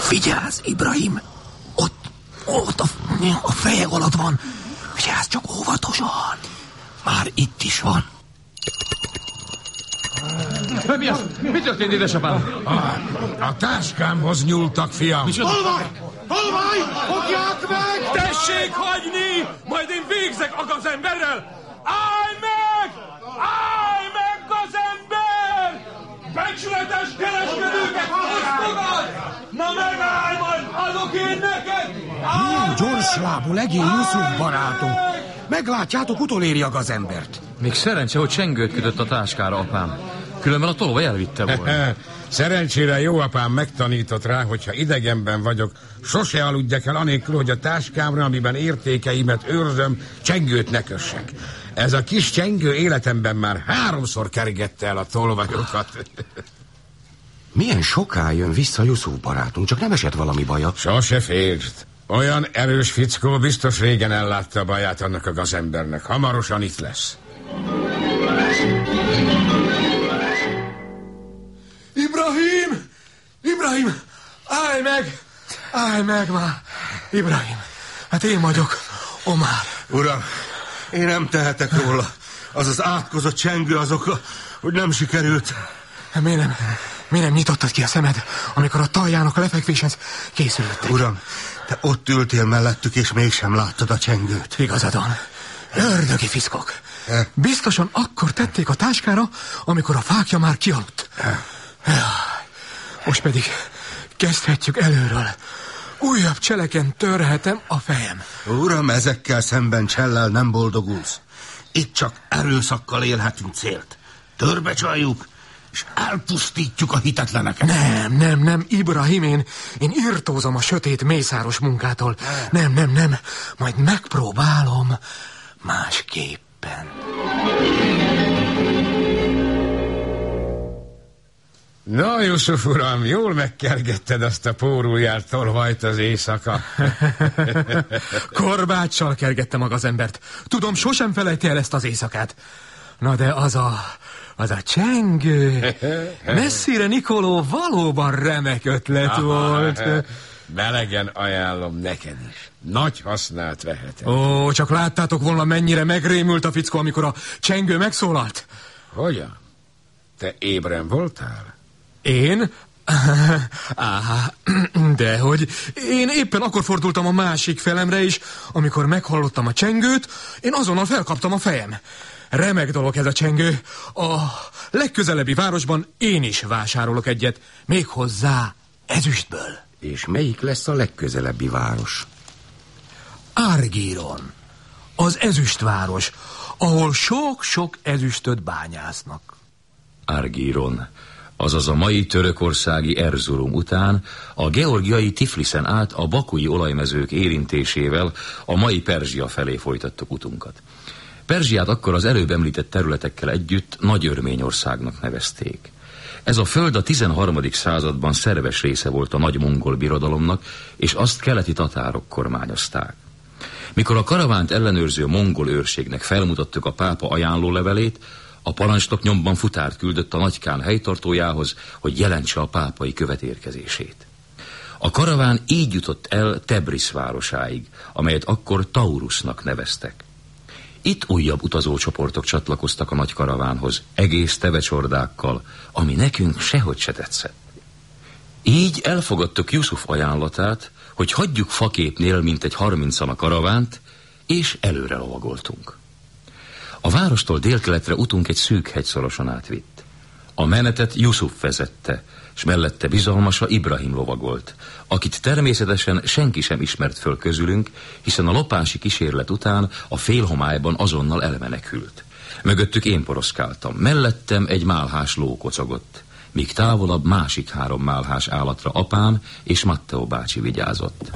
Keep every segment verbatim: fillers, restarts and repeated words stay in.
Vigyázz, Ibrahim! Ott, ott a, a feje alatt van. Vigyázz csak óvatosan. Már itt is van. Mi az? Mi történt, édesapám? A, a táskámhoz nyúltak, fiam. Tolvaj! Tolvaj! Fogják meg! Tessék hagyni! Majd én végzek a gazemberrel! Állj meg! Állj meg, gazember! Becsületes kereskedőket hoztogad! Na megállj, majd adok én neked! Milyen gyorslábú legény Jusuf barátunk. Meglátjátok, utoléri a gazembert. Még szerencse, hogy csengőt kötött a táskára, apám. Különben a tolvaj elvitte volna. Szerencsére jó apám megtanított rá, hogyha idegenben vagyok, sose aludjak el anélkül, hogy a táskámra, amiben értékeimet őrzöm, csengőt ne kössek. Ez a kis csengő életemben már háromszor kergette el a tolvajokat. Milyen soká jön vissza Jusuf barátunk, csak nem esett valami baja? Sose féltsd. Olyan erős fickó biztos régen ellátta a baját annak a gazembernek. Hamarosan itt lesz. Ibrahim! Ibrahim! Állj meg! Állj meg már! Ibrahim! Hát én vagyok, Omar. Uram, én nem tehetek róla. Az az átkozott csengő az oka, hogy nem sikerült. Miért nem, miért nem nyitottad ki a szemed, amikor a taljának a lefekvéshez készülöttek? Uram, te ott ültél mellettük, és mégsem láttad a csengőt. Igazad van. Ördögi fiszkok. Biztosan akkor tették a táskára, amikor a fákja már kialudt. Most pedig kezdhetjük előről. Újabb cseleken törhetem a fejem. Uram, ezekkel szemben csellel nem boldogulsz. Itt csak erőszakkal élhetünk célt. Törbecsaljuk, és elpusztítjuk a hitetleneket. Nem, nem, nem, Ibrahim, én, én irtózom a sötét mészáros munkától. Nem, nem, nem, majd megpróbálom másképpen. Na, Jusuf uram, jól megkergetted azt a pórujjárt tolvajt az éjszaka. Korbáccsal kergettem a gazembert. Tudom, sosem felejti el ezt az éjszakát. Na de az a... az a csengő... Messzire Nikoló valóban remek ötlet volt. Melegen ajánlom neked is. Nagy hasznát veheted. Ó, csak láttátok volna, mennyire megrémült a fickó, amikor a csengő megszólalt. Hogyan? Te ébren voltál? Én? Áhá, dehogy. Én éppen akkor fordultam a másik felemre is, amikor meghallottam a csengőt, én azonnal felkaptam a fejem. Remek dolog ez a csengő. A legközelebbi városban én is vásárolok egyet, méghozzá ezüstből. És melyik lesz a legközelebbi város? Argíron. Az ezüstváros, ahol sok-sok ezüstöt bányásznak. Argíron, azaz a mai törökországi Erzurum után a georgiai Tifliszen át a bakui olajmezők érintésével a mai Perzsia felé folytattuk utunkat. Perzsiát akkor az előbb említett területekkel együtt Nagy Örményországnak nevezték. Ez a föld a tizenharmadik században szerves része volt a nagy mongol birodalomnak, és azt keleti tatárok kormányozták. Mikor a karavánt ellenőrző mongol őrségnek felmutattuk a pápa ajánlólevelét, a parancsnok nyomban futárt küldött a nagykán helytartójához, hogy jelentse a pápai követérkezését. A karaván így jutott el Tebrisz városáig, amelyet akkor Taurusnak neveztek. Itt újabb utazócsoportok csatlakoztak a nagy karavánhoz, egész tevecsordákkal, ami nekünk sehogy se tetszett. Így elfogadtuk Jusuf ajánlatát, hogy hagyjuk faképnél mintegy harmincan a karavánt, és előre lovagoltunk. A várostól délkeletre utunk egy szűk hegyszoroson átvitt. A menetet Jusuf vezette, s mellette bizalmasa Ibrahim lovagolt, akit természetesen senki sem ismert föl közülünk, hiszen a lopási kísérlet után a félhomályban azonnal elmenekült. Mögöttük én poroszkáltam, mellettem egy málhás ló kocogott, míg távolabb másik három málhás állatra apám és Matteo bácsi vigyázott.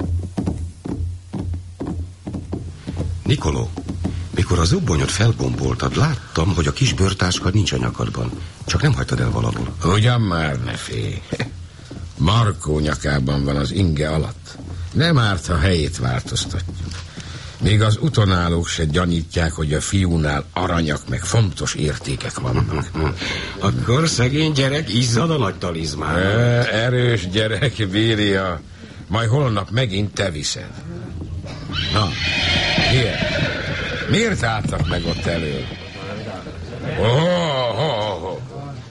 Nikoló, mikor a zubbonyot felgomboltad, láttam, hogy a kis bőrtáska nincs a nyakadban. Csak nem hagytad el valahol. Ugyan már ne félj. Markó nyakában van az inge alatt. Nem árt, ha helyét változtatjuk. Még az utonállók se gyanítják, hogy a fiúnál aranyak meg fontos értékek vannak. Akkor szegény gyerek izzad a nagy talizmán. Erős gyerek bírja. majd holnap megint te viszed. Na, miért? Miért álltak meg ott elő? Oh, oh, oh.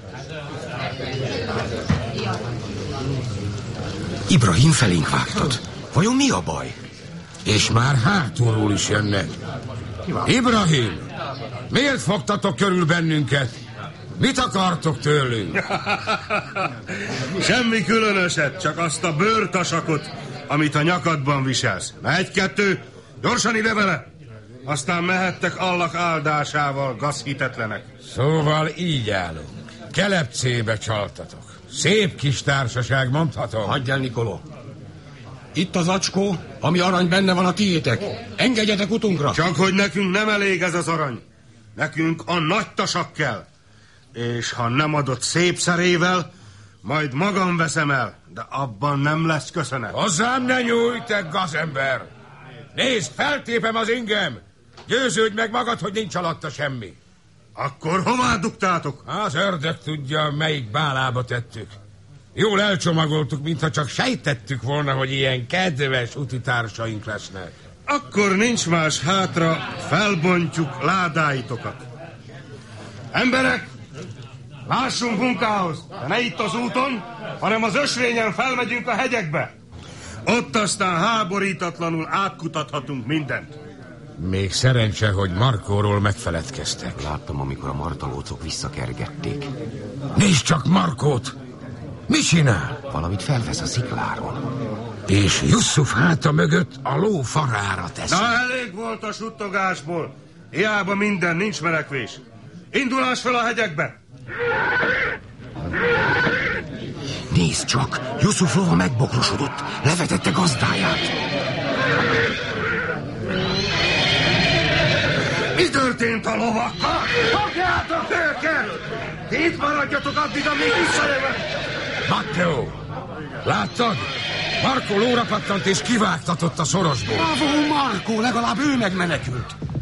Ibrahim felénk vágtad. Vajon mi a baj? És már hátulról is jönnek. Ibrahim, miért fogtatok körül bennünket? Mit akartok tőlünk? Semmi különöset, csak azt a bőrtasakot, amit a nyakadban viselsz. Na, egy-kettő, gyorsan ide vele! Aztán mehettek Allah áldásával, gazhitetlenek. Szóval így állunk. Kelepcébe csaltatok. Szép kis társaság, mondhatom. Hagyj el, Nikoló. Itt az acskó, ami arany benne van a tiétek. Engedjetek utunkra. Csak hogy nekünk nem elég ez az arany. Nekünk a nagy tasak kell. És ha nem adott szép szerével, majd magam veszem el. De abban nem lesz köszönet. Hozzám ne nyújj, te gazember! Nézd, feltépem az ingem! Győződj meg magad, hogy nincs alatta semmi. Akkor hová dugtátok? Az ördög tudja, melyik bálába tettük. Jól elcsomagoltuk, mintha csak sejtettük volna, hogy ilyen kedves utitársaink lesznek. Akkor nincs más hátra, felbontjuk ládáitokat. Emberek, lássunk munkához, de ne itt az úton, hanem az ösvényen felmegyünk a hegyekbe. Ott aztán háborítatlanul átkutathatunk mindent. Még szerencse, hogy Markóról megfeledkeztek. Láttam, amikor a martalócok visszakergették. Nézd csak Markót! Mi csinál? Valamit felvesz a szikláról. És Jusszuf háta mögött a ló farára teszi. Na, elég volt a suttogásból. Hiába minden, nincs menekvés. Indulás fel a hegyekbe! Nézd csak, Jusszuf lova megbokrosodott. Levetette gazdáját. Mi történt a lovakkal? Fogjátok őket! Itt maradjatok addig, amíg visszajövök! Matteo, láttad? Markó lóra pattant és kivágtatott a szorosból. Bravo, Markó, legalább ő megmenekült.